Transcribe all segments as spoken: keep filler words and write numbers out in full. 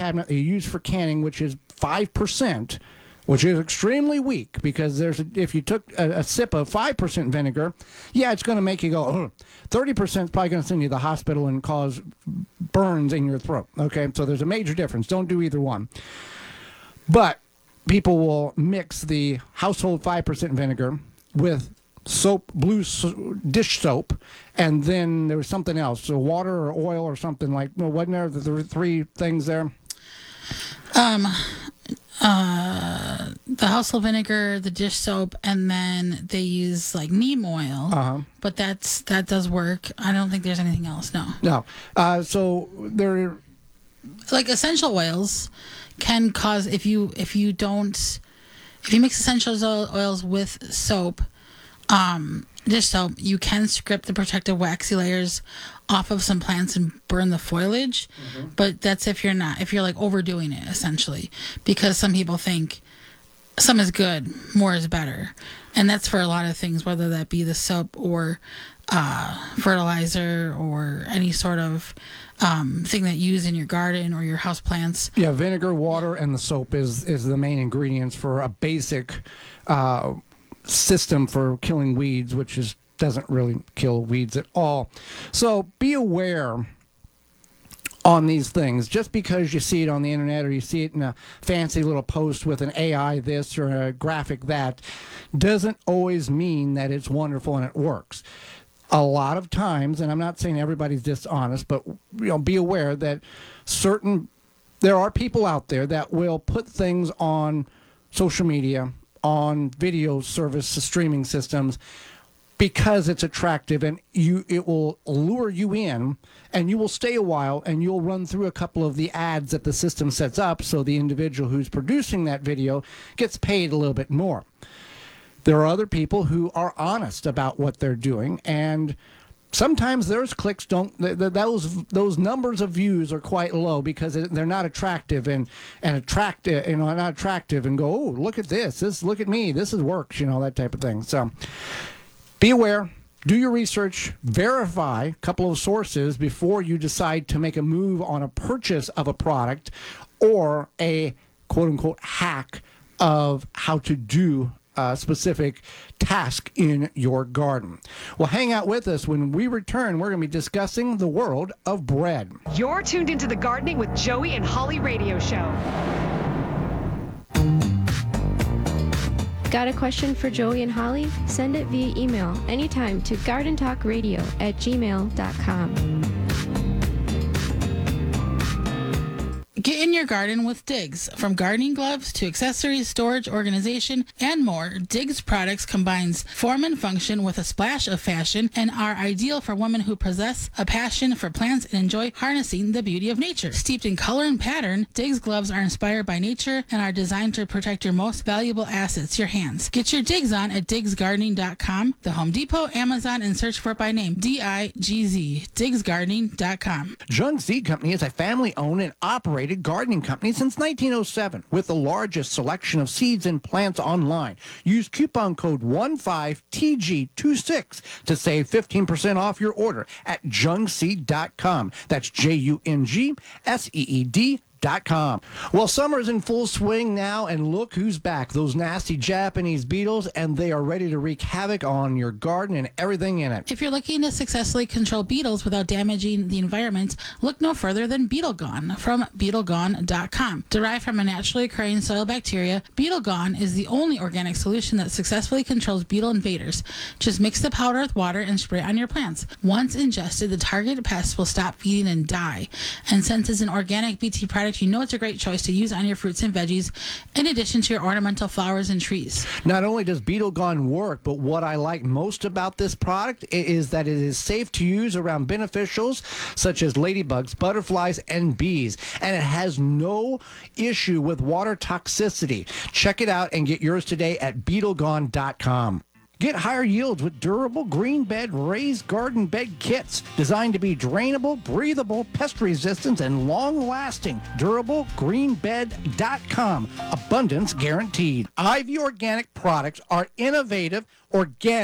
cabinet that you use for canning, which is five percent, which is extremely weak, because there's a, if you took a, a sip of five percent vinegar, yeah, it's going to make you go, ugh. thirty percent is probably going to send you to the hospital and cause burns in your throat. Okay, so there's a major difference. Don't do either one. But people will mix the household five percent vinegar with soap, blue so- dish soap, and then there was something else, so water or oil or something like, well, wasn't there the, the three things there? Um, uh, the household vinegar, the dish soap, and then they use like neem oil. Uh-huh. But that's that does work. I don't think there's anything else. No. No. Uh, so there, like essential oils can cause, if you if you don't if you mix essential oils with soap, um, dish soap, you can strip the protective waxy layers off of some plants and burn the foliage. Mm-hmm. But that's if you're not, if you're like overdoing it, essentially, because some people think some is good, more is better. And that's for a lot of things, whether that be the soap or uh, fertilizer or any sort of um, thing that you use in your garden or your house plants. Yeah, vinegar, water, and the soap is, is the main ingredients for a basic uh, system for killing weeds, which is doesn't really kill weeds at all. So be aware on these things. Just because you see it on the internet or you see it in a fancy little post with an A I this or a graphic that, doesn't always mean that it's wonderful and it works. A lot of times, and I'm not saying everybody's dishonest, but you know, be aware that certain there are people out there that will put things on social media, on video service streaming systems, because it's attractive, and you it will lure you in, and you will stay a while, and you'll run through a couple of the ads that the system sets up, so the individual who's producing that video gets paid a little bit more. There are other people who are honest about what they're doing, and sometimes those clicks don't, th- th- those those numbers of views are quite low because they're not attractive and and attractive, you know, not attractive, and go, oh, look at this, this, look at me, this is works, you know, that type of thing. So be aware, do your research, verify a couple of sources before you decide to make a move on a purchase of a product or a quote-unquote hack of how to do a specific task in your garden. Well, hang out with us. When we return, we're going to be discussing the world of bread. You're tuned into the Gardening with Joey and Holly radio show. Got a question for Joey and Holly? Send it via email anytime to gardentalkradio at gmail dot com. Get in your garden with Diggs. From gardening gloves to accessories, storage, organization, and more, Diggs products combines form and function with a splash of fashion and are ideal for women who possess a passion for plants and enjoy harnessing the beauty of nature. Steeped in color and pattern, Diggs gloves are inspired by nature and are designed to protect your most valuable assets, your hands. Get your Diggs on at diggs gardening dot com, the Home Depot, Amazon, and search for it by name, D I G Z, diggs gardening dot com. Jung Seed Company is a family-owned and operated gardening company since nineteen oh seven with the largest selection of seeds and plants online. Use coupon code one five T G twenty-six to save fifteen percent off your order at jung seed dot com. That's J U N G S E E D dot com. Well, summer's in full swing now, and look who's back. Those nasty Japanese beetles, and they are ready to wreak havoc on your garden and everything in it. If you're looking to successfully control beetles without damaging the environment, look no further than Beetle Gone from beetle gone dot com. Derived from a naturally occurring soil bacteria, Beetle Gone is the only organic solution that successfully controls beetle invaders. Just mix the powder with water and spray it on your plants. Once ingested, the targeted pests will stop feeding and die. And since it's an organic B T product, you know it's a great choice to use on your fruits and veggies, in addition to your ornamental flowers and trees. Not only does Beetle Gone work, but what I like most about this product is that it is safe to use around beneficials such as ladybugs, butterflies, and bees. And it has no issue with water toxicity. Check it out and get yours today at beetle gone dot com. Get higher yields with durable green bed raised garden bed kits designed to be drainable, breathable, pest resistant, and long-lasting. durable green bed dot com. Abundance guaranteed. Ivy Organic products are innovative, organic,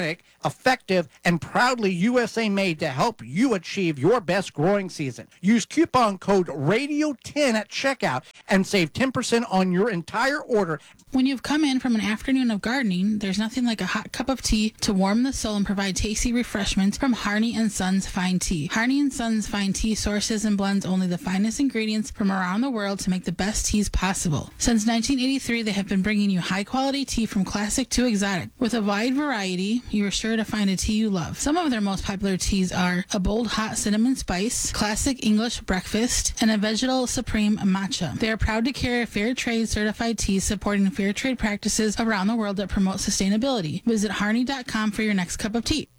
effective, and proudly U S A made to help you achieve your best growing season. Use coupon code radio ten at checkout and save ten percent on your entire order. When you've come in from an afternoon of gardening, there's nothing like a hot cup of tea to warm the soul and provide tasty refreshments from Harney and Sons Fine Tea. Harney and Sons Fine Tea sources and blends only the finest ingredients from around the world to make the best teas possible. Since nineteen eighty-three, they have been bringing you high-quality tea from classic to exotic. With a wide variety, you are sure to find a tea you love. Some of their most popular teas are a bold hot cinnamon spice, classic English breakfast, and a vegetal supreme matcha. They are proud to carry fair trade certified teas supporting fair trade practices around the world that promote sustainability. Visit harney dot com for your next cup of tea.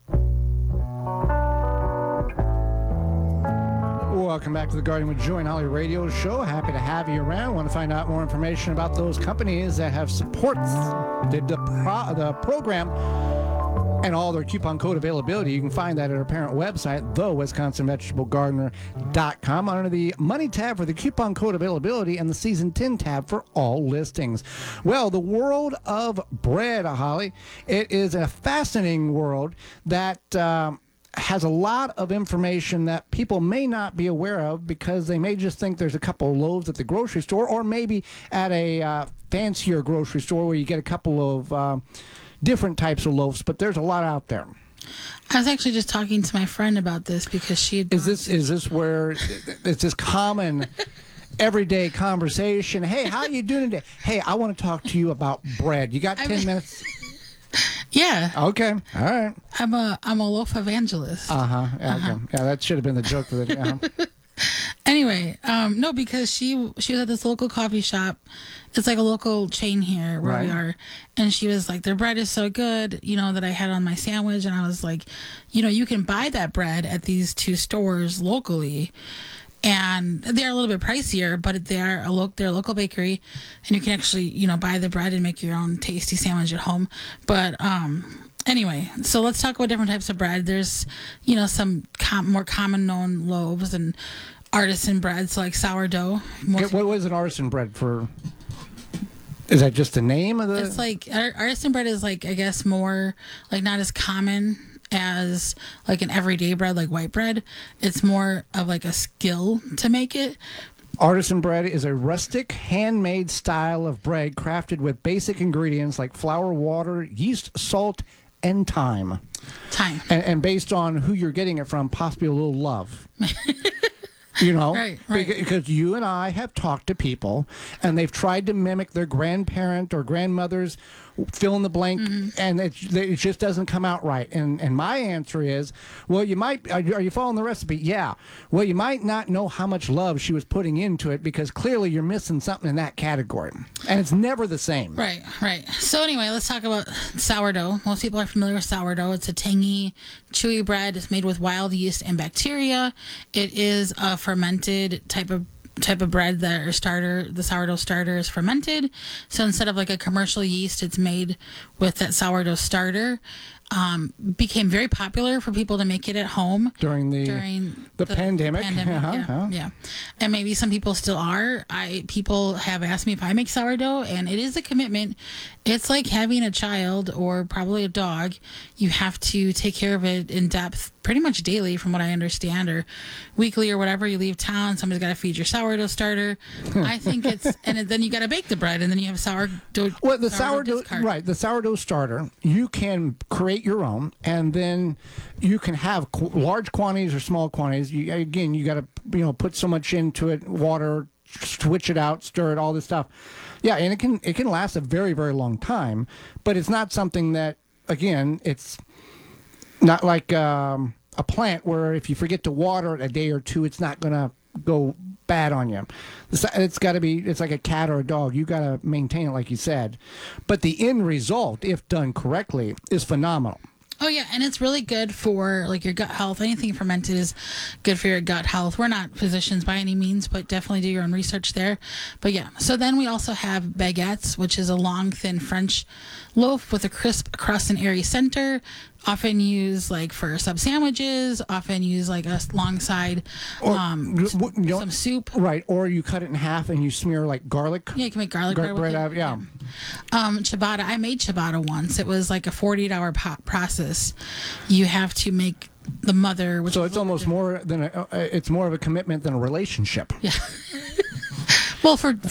Welcome back to the Garden with Joey and Holly radio show. Happy to have you around. Want to find out more information about those companies that have supports the, the, pro, the program and all their coupon code availability. You can find that at our parent website, the wisconsin vegetable gardener dot com, under the money tab for the coupon code availability and the season ten tab for all listings. Well, the world of bread, Holly, it is a fascinating world that um, has a lot of information that people may not be aware of because they may just think there's a couple of loaves at the grocery store, or maybe at a uh, fancier grocery store where you get a couple of uh, different types of loaves, but there's a lot out there. I was actually just talking to my friend about this because she had Is this is this where it's this common everyday conversation? Hey, how you doing today? Hey, I want to talk to you about bread. You got ten I mean, minutes? Yeah. Okay. All right. I'm a I'm a loaf evangelist. Uh-huh. Yeah, uh-huh. Okay. Yeah, that should have been the joke of it. Uh-huh. Anyway, um, no, because she she was at this local coffee shop. It's like a local chain here where Right. we are. And she was like, their bread is so good, you know, that I had on my sandwich. And I was like, you know, you can buy that bread at these two stores locally. And they're a little bit pricier, but they're a lo- they're a local bakery, and you can actually, you know, buy the bread and make your own tasty sandwich at home. But um, anyway, so let's talk about different types of bread. There's, you know, some com- more common known loaves and artisan breads like sourdough. Most Okay, what was an artisan bread for? Is that just the name of the? It's like ar- artisan bread is like, I guess, more like not as common as like an everyday bread like white bread. It's more of like a skill to make it. Artisan bread is a rustic, handmade style of bread crafted with basic ingredients like flour, water, yeast, salt, and thyme. Time. And, and based on who you're getting it from, possibly a little love. You know, Right, right. Beca- because you and I have talked to people, and they've tried to mimic their grandparent or grandmother's fill in the blank, Mm-hmm. and it, it just doesn't come out right. And and my answer is, well, you might are you, are you following the recipe? Yeah. Well, you might not know how much love she was putting into it because clearly you're missing something in that category, and it's never the same. Right, right. So anyway, let's talk about sourdough. Most people are familiar with sourdough. It's a tangy, chewy bread. It's made with wild yeast and bacteria. It is a fermented type of type of bread that or starter. The sourdough starter is fermented. So instead of like a commercial yeast, it's made with that sourdough starter. Um, became very popular for people to make it at home During the during the pandemic. pandemic, Uh-huh, yeah, uh-huh. yeah, and maybe some people still are. I people have asked me if I make sourdough, and it is a commitment. It's like having a child or probably a dog. You have to take care of it in depth, pretty much daily, from what I understand, or weekly or whatever. You leave town, somebody's got to feed your sourdough starter. I think it's, and then you got to bake the bread, and then you have sourdough. Well, the sourdough, discard. right? The sourdough starter, you can create your own, and then you can have qu- large quantities or small quantities. You, again, you got to you know put so much into it, water, switch it out, stir it, all this stuff. Yeah, and it can it can last a very very long time, but it's not something that again it's not like um, a plant where if you forget to water it a day or two, it's not gonna go bad on you. It's, it's got to be, it's like a cat or a dog. You got to maintain it, like you said. But the end result, if done correctly, is phenomenal. Oh yeah, and it's really good for like your gut health. Anything fermented is good for your gut health. We're not physicians by any means, but definitely do your own research there. But yeah, so then we also have baguettes, which is a long, thin French loaf with a crisp crust and airy center. Often used like for sub sandwiches. Often used like a alongside um, you- you know- some soup. Right, or you cut it in half and you smear like garlic. Yeah, you can make garlic Gar- bread with bread it. out, yeah. Um, ciabatta. I made ciabatta once. It was like a forty-eight hour po- process. You have to make the mother. Which So it's almost more than a, uh, it's more of a commitment than a relationship. yeah. Well, for